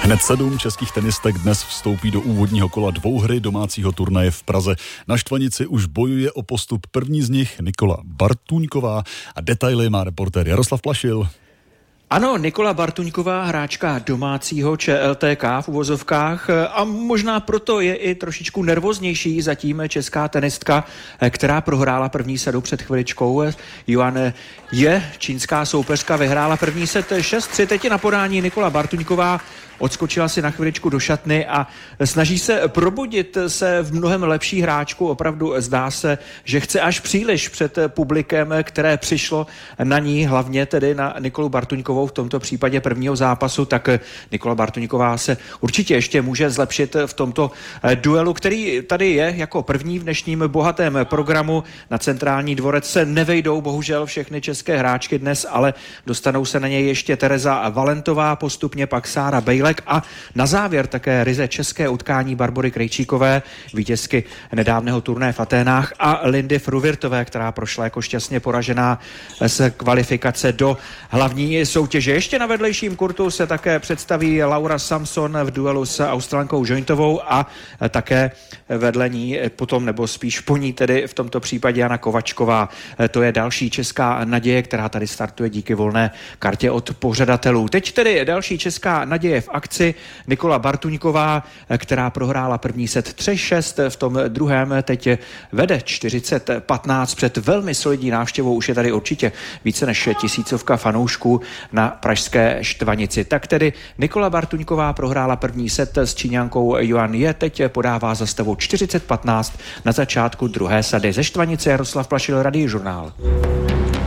Hned 7 českých tenistek dnes vstoupí do úvodního kola dvouhry domácího turnaje v Praze. Na Štvanici už bojuje o postup první z nich Nikola Bartuňková a detaily má reportér Jaroslav Plašil. Ano, Nikola Bartuňková, hráčka domácího ČLTK v uvozovkách a možná proto je i trošičku nervóznější zatím česká tenistka, která prohrála první sadu před chviličkou. Yuan Je, čínská soupeřka, vyhrála první set 6-3. Teď je na podání Nikola Bartuňková. Odskočila si na chviličku do šatny a snaží se probudit se v mnohem lepší hráčku. Opravdu zdá se, že chce až příliš před publikem, které přišlo na ní, hlavně tedy na Nikolu Bartuňkovou v tomto případě prvního zápasu. Tak Nikola Bartuňková se určitě ještě může zlepšit v tomto duelu, který tady je jako první v dnešním bohatém programu. Na centrální dvorec se nevejdou bohužel všechny české hráčky dnes, ale dostanou se na něj ještě Tereza Valentová, postupně pak Sára Bejlek a na závěr také ryze české utkání Barbory Krejčíkové, vítězky nedávného turnaje v Aténách, a Lindy Fruvirtové, která prošla jako šťastně poražená z kvalifikace do hlavní soutěže. Ještě na vedlejším kurtu se také představí Laura Samson v duelu s Australankou Jointovou a také vedle ní potom, nebo spíš po ní tedy v tomto případě Jana Kovačková. To je další česká naděje, která tady startuje díky volné kartě od pořadatelů. Teď tedy další česká naděje v akci Nikola Bartuňková, která prohrála první set 3-6, v tom druhém teď vede 40-15 před velmi solidní návštěvou. Už je tady určitě více než 1000 fanoušků na pražské Štvanici. Tak tedy Nikola Bartuňková prohrála první set s Číňankou Yuan Je, teď podává za stavu 40-15 na začátku druhé sady. Ze Štvanice Jaroslav Plašil, Radiožurnál.